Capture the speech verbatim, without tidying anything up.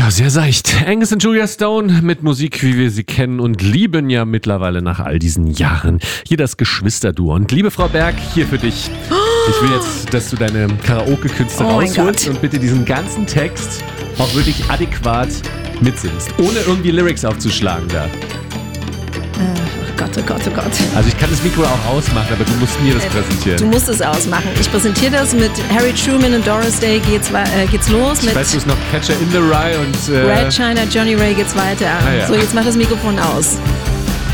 Ja, sehr seicht. Angus und Julia Stone mit Musik, wie wir sie kennen und lieben ja mittlerweile nach all diesen Jahren. Hier das Geschwisterduo. Und liebe Frau Berg, hier für dich. Ich will jetzt, dass du deine Karaoke-Künste Oh mein rausholst Gott. und bitte diesen ganzen Text auch wirklich adäquat mitsingst, ohne irgendwie Lyrics aufzuschlagen da. Oh Gott, oh Gott, oh Gott. Also ich kann das Mikro auch ausmachen, aber du musst mir das präsentieren. Du musst es ausmachen. Ich präsentiere das mit Harry Truman und Doris Day geht's, äh, geht's los. Ich Mit weiß, du hast noch Catcher in the Rye und... Äh, Red China, Johnny Ray geht's weiter. Ah, ja. So, jetzt mach das Mikrofon aus.